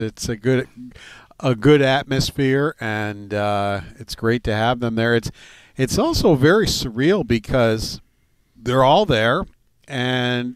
It's a good atmosphere, and it's great to have them there. It's also very surreal because they're all there, and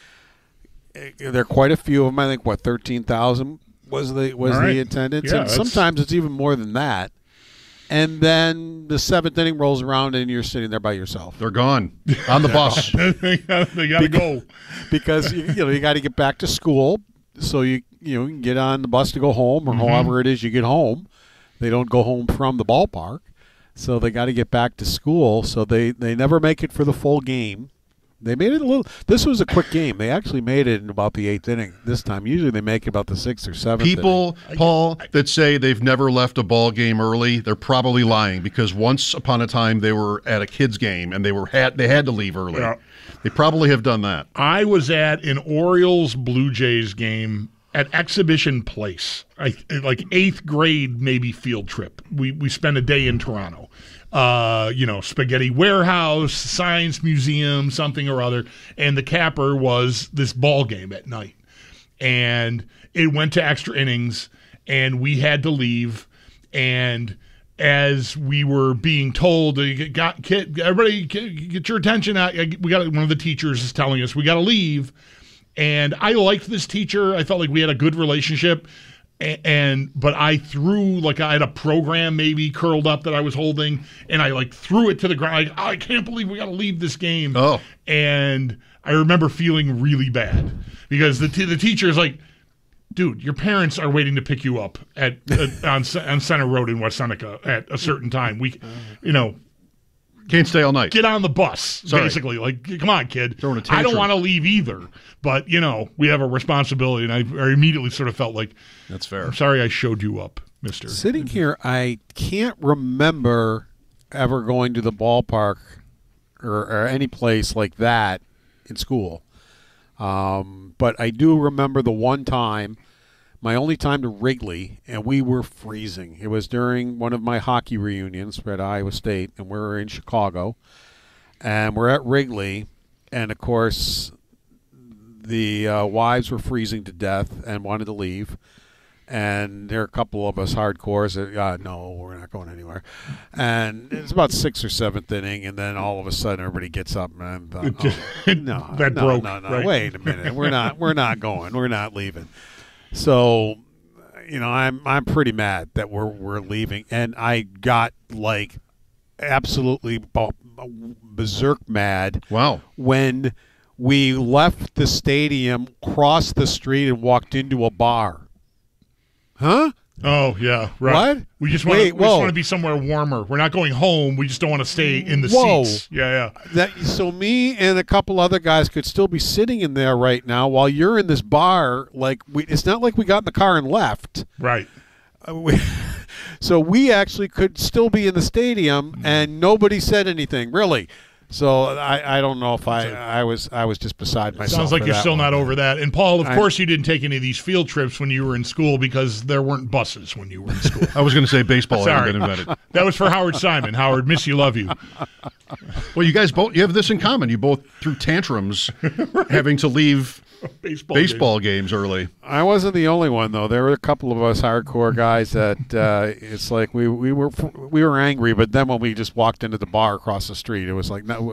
there are quite a few of them. I think 13,000 was the attendance, Yeah, and sometimes it's even more than that. And then the seventh inning rolls around, and you're sitting there by yourself. They're gone on the bus. They got to go. Because you got to get back to school, so you can get on the bus to go home, or however it is you get home. They don't go home from the ballpark, so they got to get back to school. So they never make it for the full game. They made it a little. This was a quick game. They actually made it in about the eighth inning this time. Usually they make it about the sixth or seventh. People, Paul, that say they've never left a ball game early, they're probably lying, because once upon a time they were at a kids game and they had to leave early. Yeah. They probably have done that. I was at an Orioles-Blue Jays game at Exhibition Place, like eighth grade maybe field trip. We spent a day in Toronto. Spaghetti Warehouse, Science Museum, something or other, and the capper was this ball game at night. And it went to extra innings, and we had to leave. And as we were being told, everybody get your attention. We got one of the teachers is telling us we got to leave. And I liked this teacher. I felt like we had a good relationship. But I threw, I had a program maybe curled up that I was holding, and I threw it to the ground. I can't believe we got to leave this game. Oh. And I remember feeling really bad because the teacher is like, dude, your parents are waiting to pick you up on Center Road in West Seneca at a certain time. Can't stay all night. Get on the bus, Sorry. basically. Come on, kid. Throwing a I tantrum. don't want to leave either. But, we have a responsibility, and I immediately sort of felt like, That's fair. I'm sorry I showed you up, mister. Sitting here, I can't remember ever going to the ballpark or any place like that in school. But I do remember the one time, my only time to Wrigley, and we were freezing. It was during one of my hockey reunions at Iowa State, and we were in Chicago. And we're at Wrigley, and, of course, the wives were freezing to death and wanted to leave. And there are a couple of us hardcores that, no, we're not going anywhere. And it's about sixth or seventh inning, and then all of a sudden everybody gets up and broke. No, right? Wait a minute, we're not going, we're not leaving. So, I'm pretty mad that we're leaving, and I got absolutely berserk mad. Wow. When we left the stadium, crossed the street, and walked into a bar. Huh? Oh, yeah, right. What? We just want to be somewhere warmer. We're not going home. We just don't want to stay in the seats. Yeah. So me and a couple other guys could still be sitting in there right now while you're in this bar. It's not like we got in the car and left. Right. So we actually could still be in the stadium, and nobody said anything, really. So I don't know if I was just beside myself. Sounds like you're still not over that. And Paul, of course, you didn't take any of these field trips when you were in school because there weren't buses when you were in school. I was going to say baseball hadn't been invented. That was for Howard Simon. Howard, miss you, love you. Well, you guys you have this in common. You both threw tantrums having to leave baseball games early. I wasn't the only one, though. There were a couple of us hardcore guys that it's like we were angry, but then when we just walked into the bar across the street, it was like, no,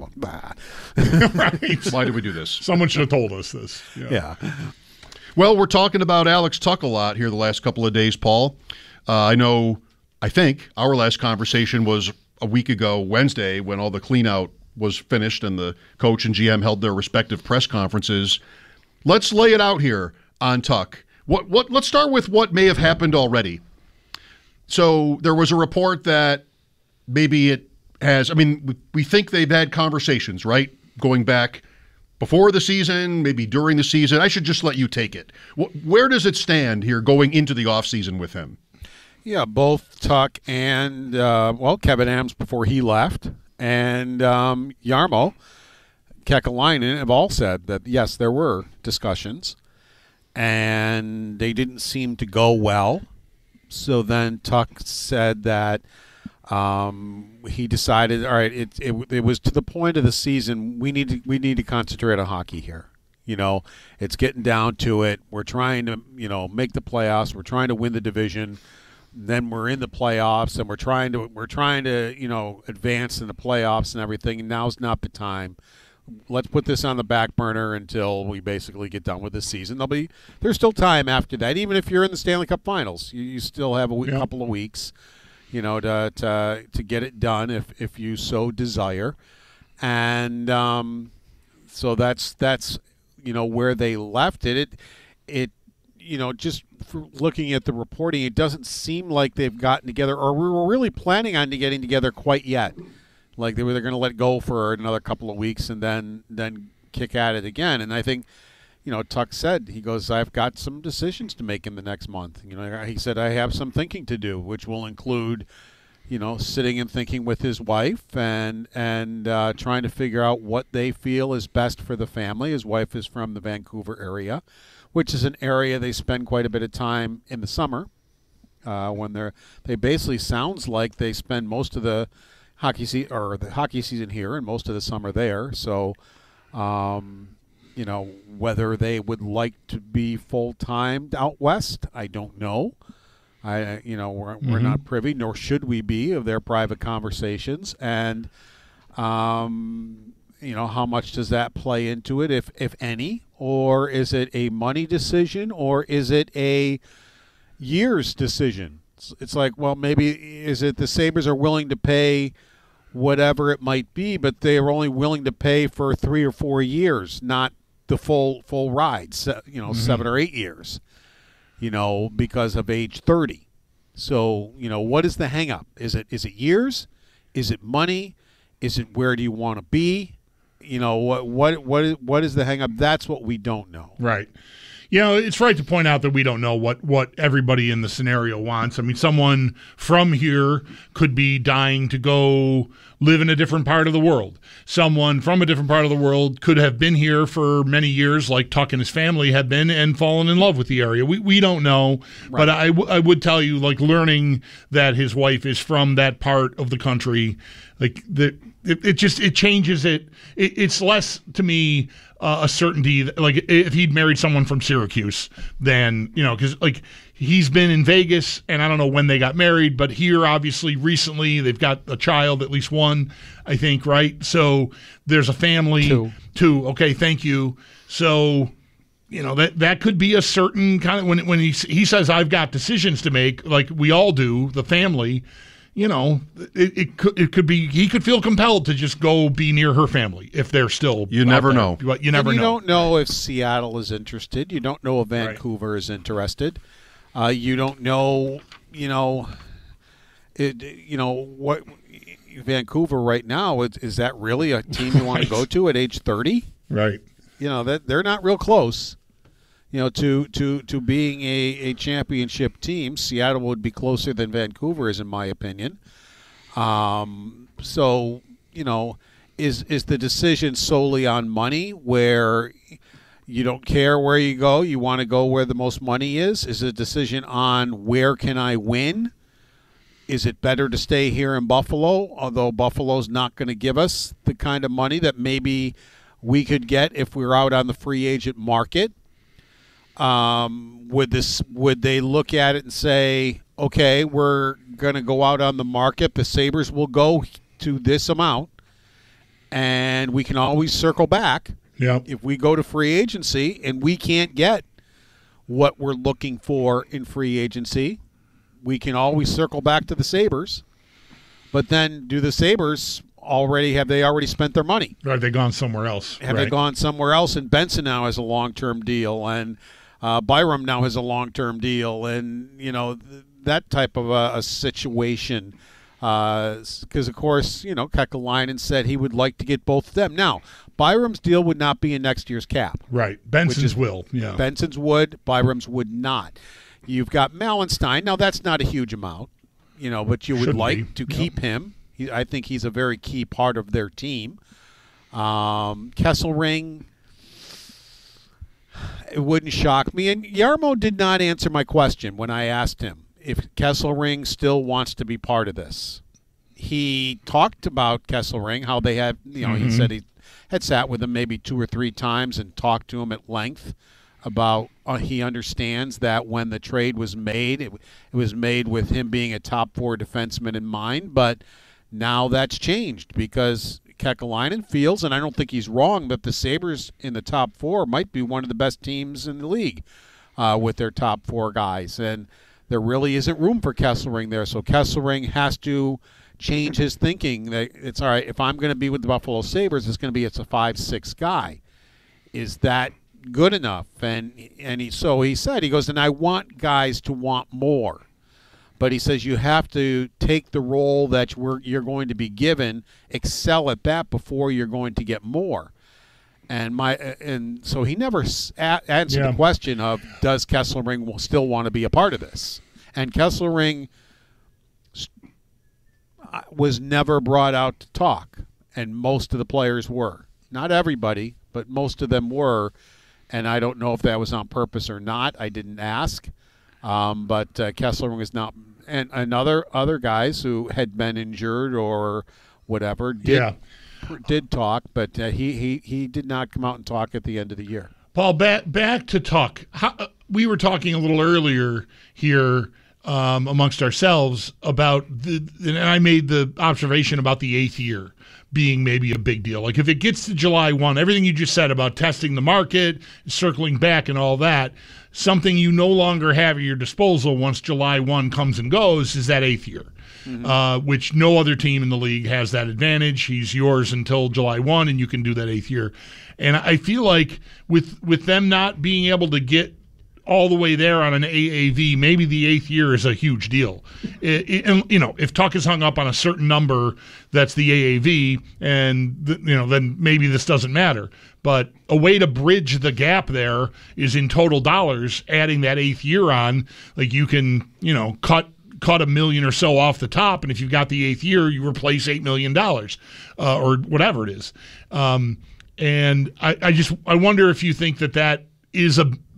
Right. Why did we do this? Someone should have told us this. Yeah. Well, we're talking about Alex Tuch a lot here the last couple of days, Paul. I think our last conversation was a week ago, Wednesday, when all the clean-out was finished and the coach and GM held their respective press conferences. Let's lay it out here on Tuch. Let's start with what may have happened already. So there was a report that maybe it has, we think they've had conversations, right? Going back before the season, maybe during the season. I should just let you take it. Where does it stand here going into the offseason with him? Yeah, both Tuch and, Kevin Adams before he left, and Jarmo Kekalainen have all said that, yes, there were discussions, and they didn't seem to go well. So then Tuch said that he decided, all right, it was to the point of the season, we need to concentrate on hockey here. You know, it's getting down to it. We're trying to, make the playoffs. We're trying to win the division. Then we're in the playoffs, and we're trying to, advance in the playoffs and everything. And now's not the time. Let's put this on the back burner until we basically get done with this season. There's still time after that. Even if you're in the Stanley Cup Finals, you still have a couple of weeks, to get it done if you so desire. And so that's where they left it. It just for looking at the reporting, it doesn't seem like they've gotten together, or we were really planning on getting together quite yet. Like they're going to let go for another couple of weeks and then kick at it again. And I think, Tuck said, he goes, I've got some decisions to make in the next month. He said, I have some thinking to do, which will include, sitting and thinking with his wife and trying to figure out what they feel is best for the family. His wife is from the Vancouver area, which is an area they spend quite a bit of time in the summer. When they basically sounds like they spend most of the hockey season here and most of the summer there. So, whether they would like to be full time out west, I don't know. We're not privy, nor should we be, of their private conversations. And how much does that play into it, if any? Or is it a money decision, or is it a years decision? It's like, well, maybe is it the Sabres are willing to pay whatever it might be, but they are only willing to pay for 3 or 4 years, not the full ride, 7 or 8 years, because of age 30. So, what is the hang up? Is it years? Is it money? Is it where do you want to be? What is the hang up? That's what we don't know. Right. It's right to point out that we don't know what everybody in the scenario wants. I mean, someone from here could be dying to go live in a different part of the world. Someone from a different part of the world could have been here for many years, like Tuck and his family have been, and fallen in love with the area. We don't know, right. But I would tell you, like, learning that his wife is from that part of the country, like it changes it. It's less to me a certainty, like if he'd married someone from Syracuse, then, because like he's been in Vegas and I don't know when they got married, but here obviously recently they've got a child, at least one, I think, right? So there's a family. Two. Okay, thank you. So, that could be a certain kind of, when he says I've got decisions to make, like we all do, the family. It could be he could feel compelled to just go be near her family if they're still. You never know. You never know. You don't know if Seattle is interested. You don't know if Vancouver is interested. You don't know. What Vancouver right now is that really a team you want to go to at age 30? Right. That they're not real close. To being a championship team. Seattle would be closer than Vancouver is, in my opinion. So, is the decision solely on money, where you don't care where you go, you want to go where the most money is? Is it a decision on where can I win? Is it better to stay here in Buffalo, although Buffalo's not going to give us the kind of money that maybe we could get if we were out on the free agent market? Would they look at it and say, okay, we're going to go out on the market, the Sabres will go to this amount, and we can always circle back. Yep. If we go to free agency and we can't get what we're looking for in free agency, we can always circle back to the Sabres. But then do the Sabres have they already spent their money? Or have they gone somewhere else? Have they gone somewhere else? And Benson now has a long-term deal, and Byram now has a long-term deal, and that type of a situation. Because of course, Kekalainen said he would like to get both of them. Now, Byram's deal would not be in next year's cap. Right. Benson's will. Yeah. Benson's would. Byram's would not. You've got Malenstein. Now, that's not a huge amount, but you would like to keep him. I think he's a very key part of their team. Kesselring, it wouldn't shock me. And Jarmo did not answer my question when I asked him if Kesselring still wants to be part of this. He talked about Kesselring, how they have, he said had sat with him maybe 2 or 3 times and talked to him at length about he understands that when the trade was made, it was made with him being a top 4 defenseman in mind, but now that's changed because Kekalainen feels, and I don't think he's wrong, that the Sabres in the top 4 might be one of the best teams in the league with their top 4 guys, and there really isn't room for Kesselring there, so Kesselring has to change his thinking that it's all right, if I'm going to be with the Buffalo Sabres, it's a 5-6 guy. Is that good enough? And he said, he goes, and I want guys to want more. But he says you have to take the role that you're going to be given, excel at that before you're going to get more. And so he never answered the question of does Kesselring still want to be a part of this? And Kesselring was never brought out to talk, and most of the players were. Not everybody, but most of them were. And I don't know if that was on purpose or not. I didn't ask. But Kesselring was not. And other guys who had been injured or whatever did talk, but he did not come out and talk at the end of the year. Paul, back to talk. We were talking a little earlier here amongst ourselves about and I made the observation about the 8th year being maybe a big deal. Like if it gets to July 1, everything you just said about testing the market, circling back and all that, something you no longer have at your disposal once July 1 comes and goes is that 8th year, which no other team in the league has that advantage. He's yours until July 1, and you can do that 8th year. And I feel like with them not being able to get all the way there on an AAV, maybe the 8th year is a huge deal. And if Tuck is hung up on a certain number, that's the AAV, and then maybe this doesn't matter. But a way to bridge the gap there is in total dollars, adding that 8th year on. Like you can, cut $1 million or so off the top, and if you've got the 8th year, you replace $8 million or whatever it is. And I wonder if you think that is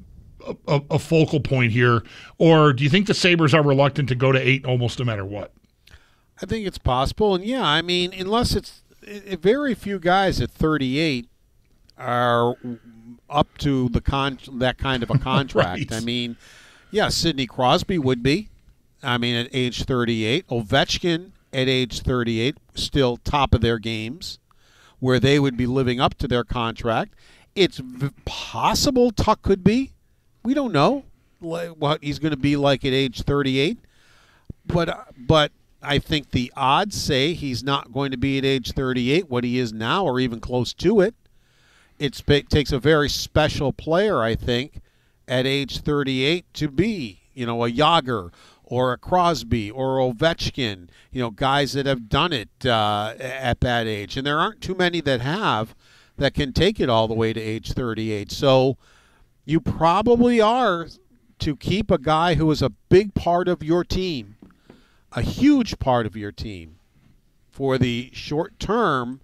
a focal point here, or do you think the Sabres are reluctant to go to 8 almost no matter what? I think it's possible, and unless it's very few guys at 38 are up to that kind of a contract. Right. Sidney Crosby would be. At age 38, Ovechkin at age 38, still top of their games, where they would be living up to their contract. It's possible Tuck could be. We don't know what he's going to be like at age 38, but I think the odds say he's not going to be at age 38 what he is now, or even close to it. It takes a very special player, I think, at age 38 to be, a Jágr or a Crosby or Ovechkin, guys that have done it at that age. And there aren't too many that can take it all the way to age 38. So you probably are, to keep a guy who is a big part of your team, a huge part of your team, for the short term.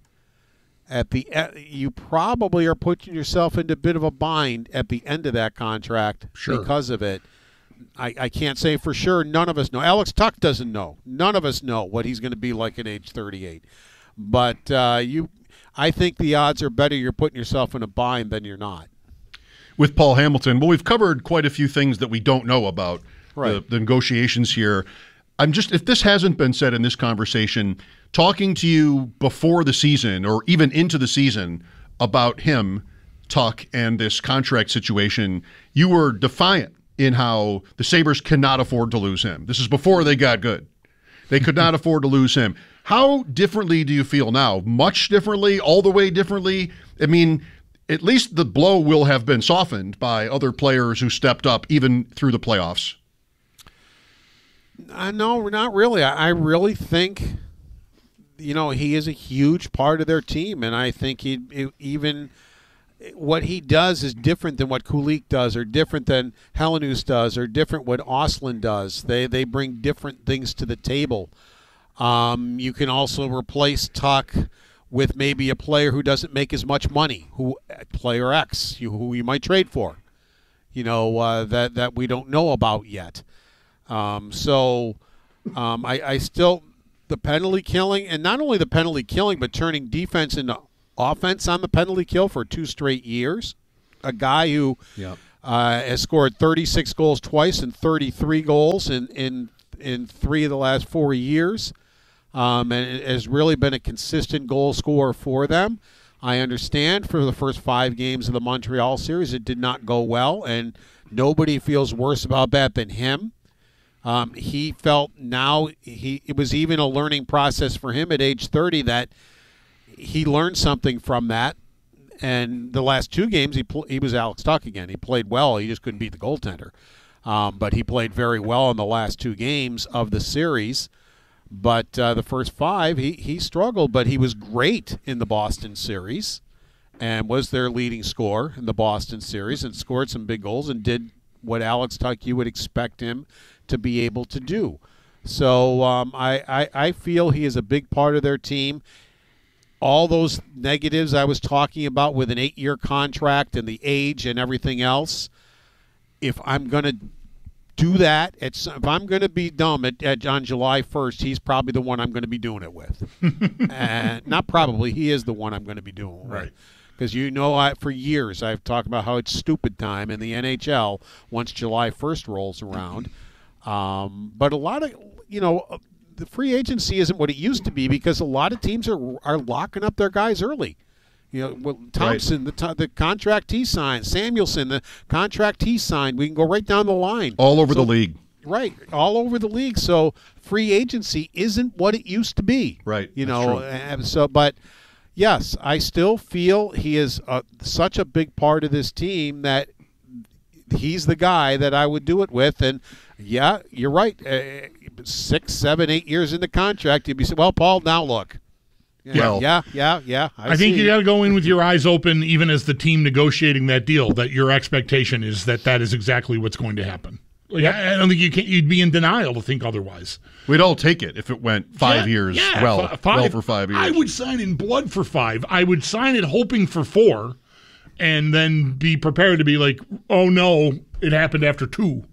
You probably are putting yourself into a bit of a bind at the end of that contract because of it. I can't say for sure. None of us know. Alex Tuck doesn't know. None of us know what he's going to be like at age 38. But I think the odds are better you're putting yourself in a bind than you're not. With Paul Hamilton, well, we've covered quite a few things that we don't know about the negotiations here. If this hasn't been said in this conversation, talking to you before the season or even into the season about him, Tuck, and this contract situation, you were defiant in how the Sabres cannot afford to lose him. This is before they got good. They could not afford to lose him. How differently do you feel now? Much differently? All the way differently? At least the blow will have been softened by other players who stepped up even through the playoffs. No, not really. I really think, he is a huge part of their team, and I think even what he does is different than what Kulich does, or different than Helenius does, or different what Ostlund does. They bring different things to the table. You can also replace Tuck with maybe a player who doesn't make as much money, player X, who you might trade for, that we don't know about yet. I still, the penalty killing, and not only the penalty killing, but turning defense into offense on the penalty kill for 2 straight years. A guy who has scored 36 goals twice and 33 goals in 3 of the last 4 years, and has really been a consistent goal scorer for them. I understand for the first 5 games of the Montreal series it did not go well, and nobody feels worse about that than him. He felt now it was even a learning process for him at age 30 that he learned something from that. And the last 2 games, he was Alex Tuch again. He played well. He just couldn't beat the goaltender. But he played very well in the last 2 games of the series. But the first 5, he struggled. But he was great in the Boston series and was their leading scorer in the Boston series and scored some big goals and did what Alex Tuch you would expect him to be able to do. So I feel he is a big part of their team. All those negatives I was talking about with an 8-year contract and the age and everything else, if I'm going to do that, if I'm going to be dumb on July 1st, he's probably the one I'm going to be doing it with. And not probably, he is the one I'm going to be doing it with. Right. Because for years I've talked about how it's stupid time in the NHL once July 1st rolls around. But a lot of, the free agency isn't what it used to be because a lot of teams are locking up their guys early. Thompson, right. the contract he signed, Samuelson, the contract he signed. We can go right down the line. All over the league. Right, all over the league. So free agency isn't what it used to be. Right. But yes, I still feel he is such a big part of this team that he's the guy that I would do it with. And yeah, you're right. 6, 7, 8 years into contract, you'd be saying, well, Paul, now look. Yeah. I think you got to go in with your eyes open, even as the team negotiating that deal, that your expectation is that is exactly what's going to happen. Like, I don't think you'd be in denial to think otherwise. We'd all take it if it went 5 years. Well for 5 years. I would sign in blood for 5. I would sign it hoping for 4, and then be prepared to be like, oh no, it happened after 2.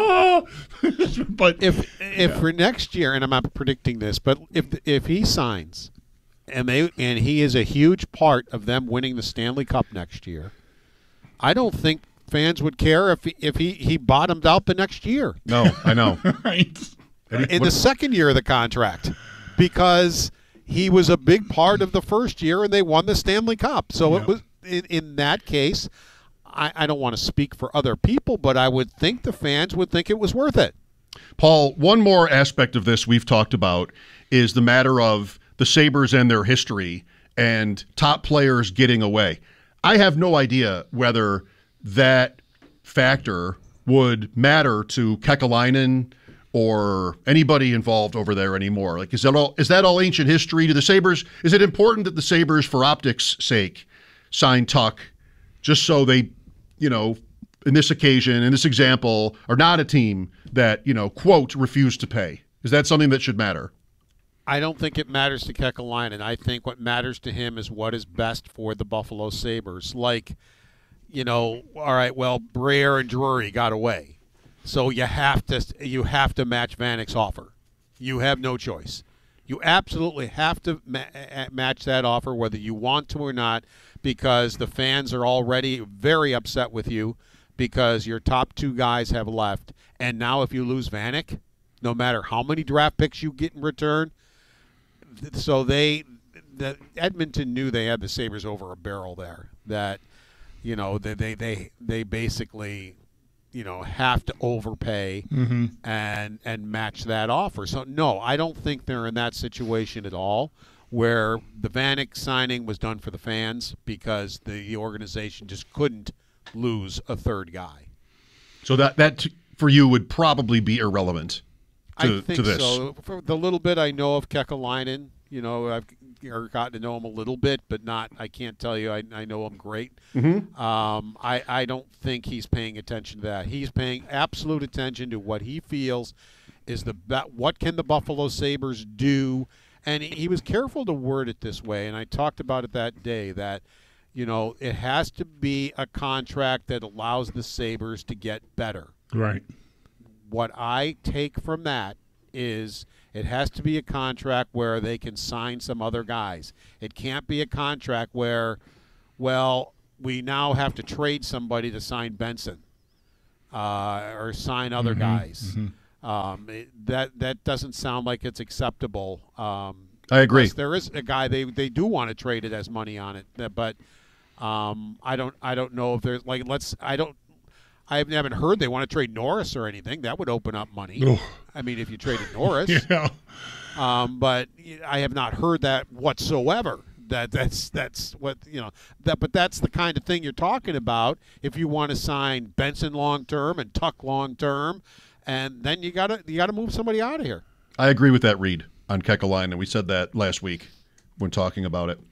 But if for next year, and I'm not predicting this, but if he signs, and he is a huge part of them winning the Stanley Cup next year, I don't think fans would care if he bottomed out the next year. No, I know. Right. In the second year of the contract, because he was a big part of the first year and they won the Stanley Cup. So it was in that case. I don't want to speak for other people, but I would think the fans would think it was worth it. Paul, one more aspect of this we've talked about is the matter of the Sabres and their history and top players getting away. I have no idea whether that factor would matter to Kekalainen or anybody involved over there anymore. Like, is that all ancient history to the Sabres? Is it important that the Sabres, for optics' sake, sign Tuch just so they, in this occasion, in this example, are not a team that, quote, refuse to pay? Is that something that should matter? I don't think it matters to Kekalainen. I think what matters to him is what is best for the Buffalo Sabres. Like, all right, well, Briere and Drury got away. So you have to match Vanek's offer. You have no choice. You absolutely have to match that offer whether you want to or not, because the fans are already very upset with you because your top 2 guys have left. And now if you lose Vanek, no matter how many draft picks you get in return, so Edmonton knew they had the Sabres over a barrel there. That, they basically, have to overpay and match that offer. So no, I don't think they're in that situation at all, where the Vanek signing was done for the fans because the organization just couldn't lose a third guy. So that for you would probably be irrelevant to this. I think so. For the little bit I know of Kekalainen, I've gotten to know him a little bit, but not. I can't tell you I know him great. I don't think he's paying attention to that. He's paying absolute attention to what he feels is what can the Buffalo Sabres do. And he was careful to word it this way, and I talked about it that day, that, it has to be a contract that allows the Sabres to get better. Right. What I take from that is it has to be a contract where they can sign some other guys. It can't be a contract where, well, we now have to trade somebody to sign Benson or sign other guys. That doesn't sound like it's acceptable. I agree. There is a guy they do want to trade it as money on it, but I don't know if there's like I haven't heard they want to trade Norris or anything. That would open up money. Ugh. I mean, if you traded Norris. Yeah. But I have not heard that whatsoever. That's what but that's the kind of thing you're talking about. If you want to sign Benson long term and Tuck long term, and then you gotta move somebody out of here. I agree with that read on Kekalainen, and we said that last week when talking about it.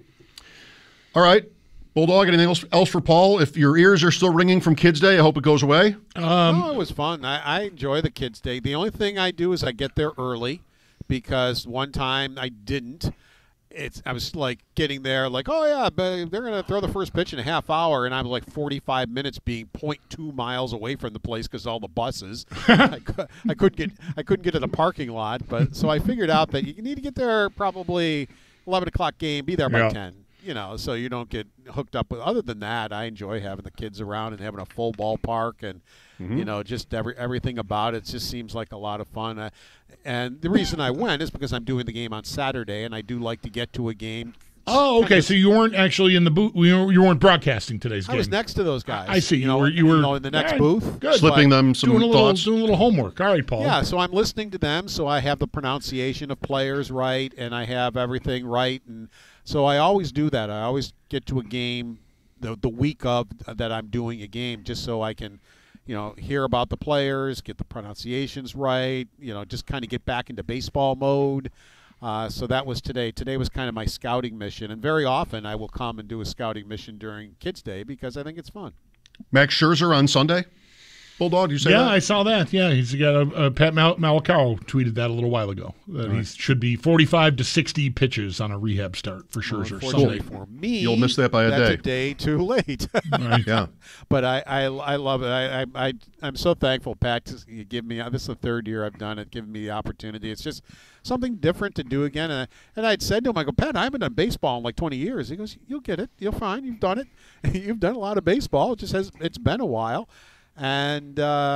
All right. Bulldog, anything else for Paul? If your ears are still ringing from Kids Day, I hope it goes away. No, it was fun. I enjoy the Kids Day. The only thing I do is I get there early because one time I didn't. I was like getting there like, oh yeah, but they're going to throw the first pitch in a half hour, and I'm like 45 minutes being 0.2 miles away from the place because all the buses. I couldn't get to the parking lot, but so I figured out that you need to get there probably 11 o'clock game, be there by 10. So you don't get hooked up with. Other than that, I enjoy having the kids around and having a full ballpark, and just everything about it just seems like a lot of fun. And the reason I went is because I'm doing the game on Saturday, and I do like to get to a game. Oh, okay. So you weren't actually in the booth. You weren't broadcasting today's game. I was next to those guys. I see. You were in the next booth. Good. Slipping them some thoughts. Doing a little homework. All right, Paul. Yeah, so I'm listening to them, so I have the pronunciation of players right, and I have everything right, and so I always do that. I always get to a game the week of that I'm doing a game just so I can, hear about the players, get the pronunciations right, just kind of get back into baseball mode. So that was today. Today was kind of my scouting mission, and very often I will come and do a scouting mission during Kids Day because I think it's fun. Max Scherzer on Sunday? Bulldog, you say that? Yeah, I saw that. Yeah, he's got Pat Malacaro tweeted that a little while ago. That he should be 45 to 60 pitches on a rehab start for Scherzer. Unfortunately for me, you'll miss that by a day. That's a day too late. Right. Yeah, but I love it. I'm so thankful, Pat, to give me. This is the third year I've done it, giving me the opportunity. It's just something different to do again. And I'd said to him, I go, Pat, I haven't done baseball in like 20 years. He goes, you'll get it. You're fine. You've done it. You've done a lot of baseball. It's been a while. And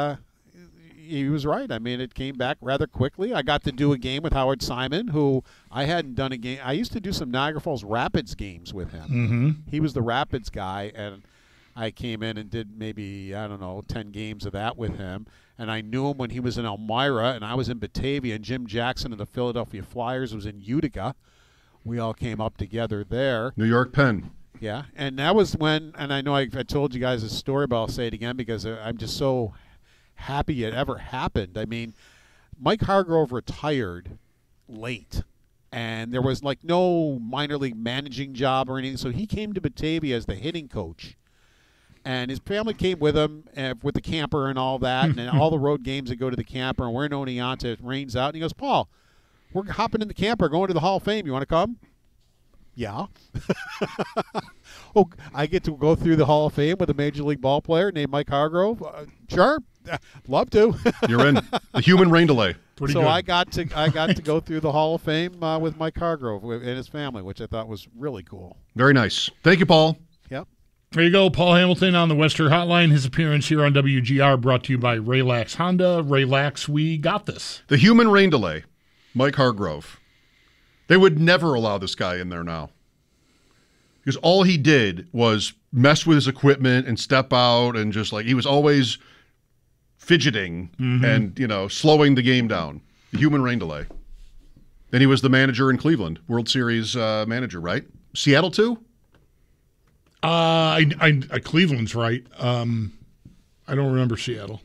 he was right. I mean, it came back rather quickly. I got to do a game with Howard Simon, who I hadn't done a game. I used to do some Niagara Falls Rapids games with him. Mm-hmm. He was the Rapids guy, and I came in and did maybe, 10 games of that with him. And I knew him when he was in Elmira, and I was in Batavia, and Jim Jackson of the Philadelphia Flyers was in Utica. We all came up together there. New York Penn. Yeah, and that was when, and I know I told you guys this story, but I'll say it again because I'm just so happy it ever happened. I mean, Mike Hargrove retired late, and there was like no minor league managing job or anything, so he came to Batavia as the hitting coach. And his family came with him with the camper and all that, and then all the road games that go to the camper, and we're in Oneonta, it rains out, and he goes, Paul, we're hopping in the camper, going to the Hall of Fame. You want to come? Yeah. Oh, I get to go through the Hall of Fame with a Major League ball player named Mike Hargrove? Sure. Love to. You're in. The human rain delay. Pretty good. I got to go through the Hall of Fame with Mike Hargrove and his family, which I thought was really cool. Very nice. Thank you, Paul. Yep. There you go, Paul Hamilton on the Western Hotline. His appearance here on WGR brought to you by Raylax Honda. Raylax, we got this. The human rain delay, Mike Hargrove. They would never allow this guy in there now. Because all he did was mess with his equipment and step out and just like he was always fidgeting and, slowing the game down. The human rain delay. Then he was the manager in Cleveland, World Series manager, right? Seattle too? Cleveland's right. I don't remember Seattle.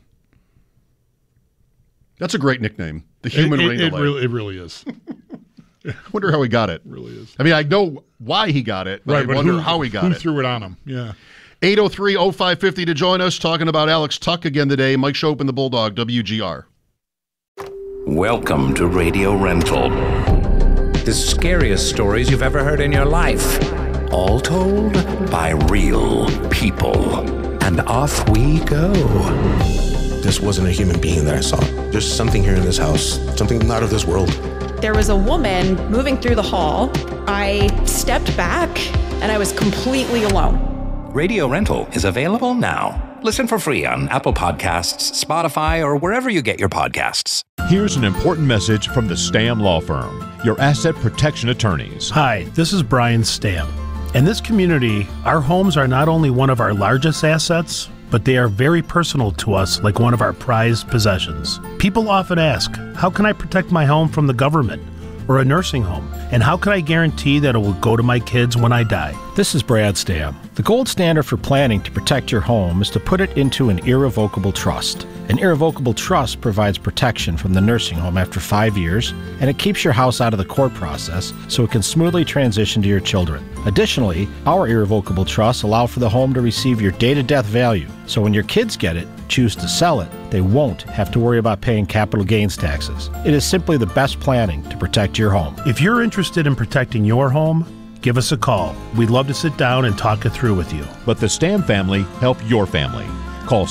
That's a great nickname. The human rain delay. It really is. I wonder how he got it. It really is. I mean, I know why he got it, but I wonder how he got it. Who threw it on him? Yeah. 803-0550 to join us, talking about Alex Tuck again today. Mike Schopp and the Bulldog, WGR. Welcome to Radio Rental. The scariest stories you've ever heard in your life. All told by real people. And off we go. this wasn't a human being that I saw. There's something here in this house, something not of this world. There was a woman moving through the hall. I stepped back and I was completely alone. Radio Rental is available now. Listen for free on Apple Podcasts, Spotify, or wherever you get your podcasts. Here's an important message from the Stamm Law Firm, your asset protection attorneys. Hi, this is Brian Stamm. In this community, our homes are not only one of our largest assets, but they are very personal to us, like one of our prized possessions. People often ask, how can I protect my home from the government or a nursing home? And how can I guarantee that it will go to my kids when I die? This is Brad Stamm. The gold standard for planning to protect your home is to put it into an irrevocable trust. An irrevocable trust provides protection from the nursing home after 5 years, and it keeps your house out of the court process so it can smoothly transition to your children. Additionally, our irrevocable trusts allow for the home to receive your date-of-death value, so when your kids get it, choose to sell it, they won't have to worry about paying capital gains taxes. It is simply the best planning to protect your home. If you're interested in protecting your home, give us a call. We'd love to sit down and talk it through with you. Let the Stamm family help your family. Call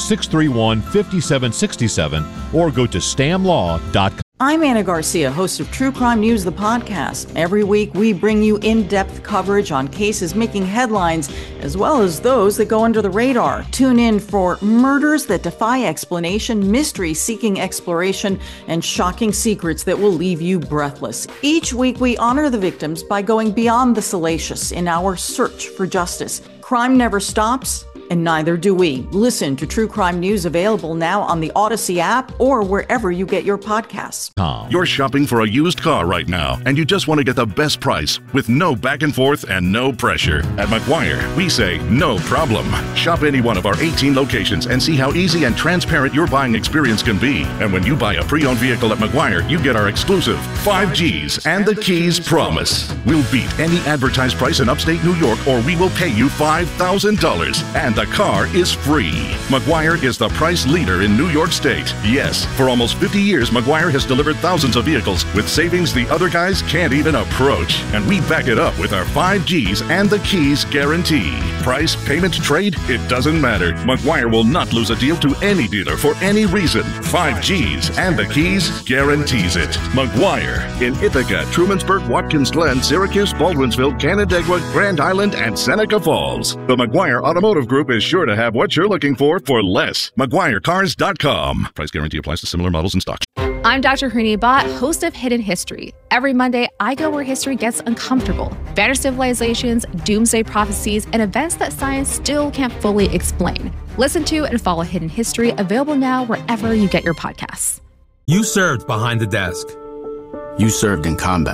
631-5767 or go to stammlaw.com. I'm Anna Garcia, host of True Crime News, the podcast. Every week, we bring you in-depth coverage on cases making headlines, as well as those that go under the radar. Tune in for murders that defy explanation, mysteries seeking exploration, and shocking secrets that will leave you breathless. Each week, we honor the victims by going beyond the salacious in our search for justice. Crime never stops, and neither do we. Listen to True Crime News, available now on the Odyssey app or wherever you get your podcasts. You're shopping for a used car right now, and you just want to get the best price with no back and forth and no pressure. At McGuire, we say no problem. Shop any one of our 18 locations and see how easy and transparent your buying experience can be. And when you buy a pre-owned vehicle at McGuire, you get our exclusive 5Gs and the Keys promise. We'll beat any advertised price in upstate New York, or we will pay you $5,000. And the car is free. McGuire is the price leader in New York State. Yes, for almost 50 years, McGuire has delivered thousands of vehicles with savings the other guys can't even approach. And we back it up with our 5Gs and the Keys guarantee. Price, payment, trade, it doesn't matter. McGuire will not lose a deal to any dealer for any reason. 5Gs and the Keys guarantees it. McGuire in Ithaca, Trumansburg, Watkins Glen, Syracuse, Baldwinsville, Canandaigua, Grand Island, and Seneca Falls. The McGuire Automotive Group is sure to have what you're looking for less. McGuireCars.com. Price guarantee applies to similar models in stock. I'm Dr. Harini Bhatt, host of Hidden History. Every Monday, I go where history gets uncomfortable. Vanished civilizations, doomsday prophecies, and events that science still can't fully explain. Listen to and follow Hidden History, available now wherever you get your podcasts. You served behind the desk. You served in combat.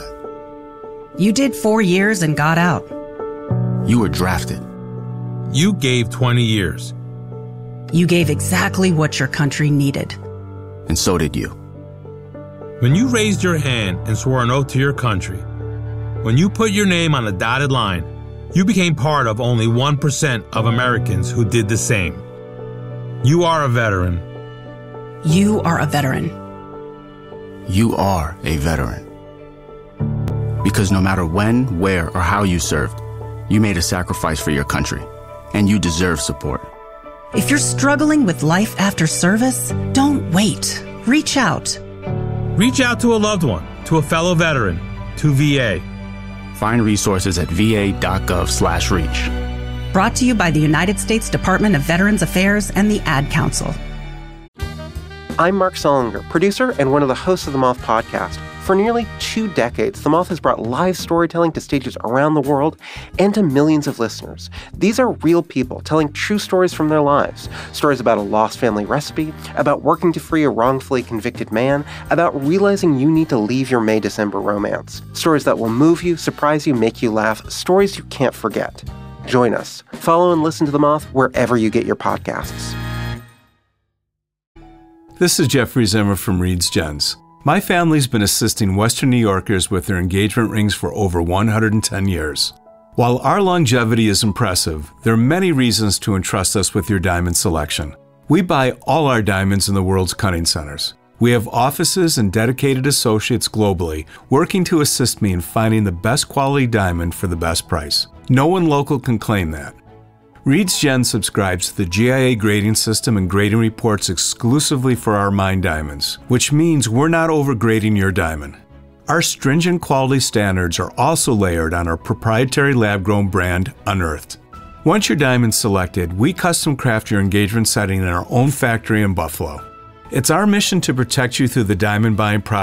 You did 4 years and got out. You were drafted. You gave 20 years. You gave exactly what your country needed. And so did you. When you raised your hand and swore an oath to your country, when you put your name on a dotted line, you became part of only 1% of Americans who did the same. You are a veteran. You are a veteran. You are a veteran. Because no matter when, where, or how you served, you made a sacrifice for your country, and you deserve support. If you're struggling with life after service, don't wait. Reach out. Reach out to a loved one, to a fellow veteran, to VA. Find resources at va.gov/reach. Brought to you by the United States Department of Veterans Affairs and the Ad Council. I'm Mark Solinger, producer and one of the hosts of the Moth Podcast. For nearly 2 decades, The Moth has brought live storytelling to stages around the world and to millions of listeners. These are real people telling true stories from their lives. Stories about a lost family recipe, about working to free a wrongfully convicted man, about realizing you need to leave your May-December romance. Stories that will move you, surprise you, make you laugh. Stories you can't forget. Join us. Follow and listen to The Moth wherever you get your podcasts. This is Jeffrey Zimmer from Reed's Gents. My family's been assisting Western New Yorkers with their engagement rings for over 110 years. While our longevity is impressive, there are many reasons to entrust us with your diamond selection. We buy all our diamonds in the world's cutting centers. We have offices and dedicated associates globally working to assist me in finding the best quality diamond for the best price. No one local can claim that. Reed's Gems subscribes to the GIA grading system and grading reports exclusively for our mined diamonds, which means we're not overgrading your diamond. Our stringent quality standards are also layered on our proprietary lab-grown brand, Unearthed. Once your diamond's selected, we custom craft your engagement setting in our own factory in Buffalo. It's our mission to protect you through the diamond buying process